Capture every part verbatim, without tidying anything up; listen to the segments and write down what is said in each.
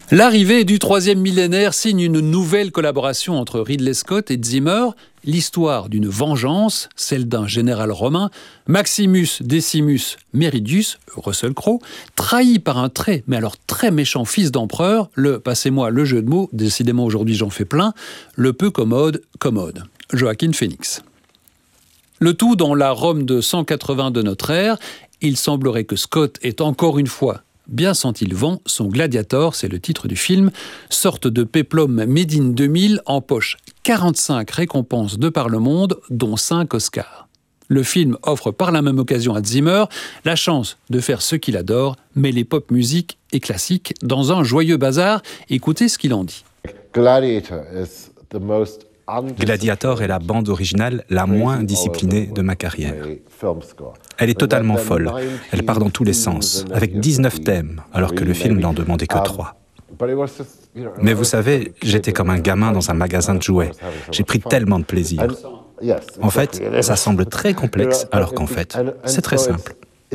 L'arrivée du troisième millénaire signe une nouvelle collaboration entre Ridley Scott et Zimmer, l'histoire d'une vengeance, celle d'un général romain, Maximus Decimus Meridius, Russell Crowe, trahi par un très, mais alors très méchant fils d'empereur, le, passez-moi le jeu de mots, décidément aujourd'hui j'en fais plein, le peu commode, commode, Joaquin Phoenix. Le tout dans la Rome de cent quatre-vingts de notre ère, il semblerait que Scott ait encore une fois bien senti le vent, son Gladiator, c'est le titre du film, sorte de péplum Made in deux mille, empoche quarante-cinq récompenses de par le monde, dont cinq Oscars. Le film offre par la même occasion à Zimmer la chance de faire ce qu'il adore, mêler pop musique et classique dans un joyeux bazar. Écoutez ce qu'il en dit. Gladiator is the most Gladiator est la bande originale la moins disciplinée de ma carrière. Elle est totalement folle, elle part dans tous les sens, avec dix-neuf thèmes, alors que le film n'en demandait que trois. Mais vous savez, j'étais comme un gamin dans un magasin de jouets. J'ai pris tellement de plaisir. En fait, ça semble très complexe, alors qu'en fait, c'est très simple.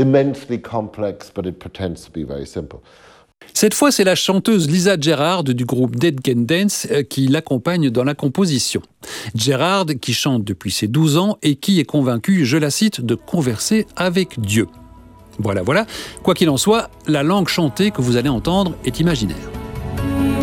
Cette fois, c'est la chanteuse Lisa Gerrard du groupe Dead Can Dance qui l'accompagne dans la composition. Gerrard, qui chante depuis ses douze ans et qui est convaincue, je la cite, de converser avec Dieu. Voilà, voilà. Quoi qu'il en soit, la langue chantée que vous allez entendre est imaginaire.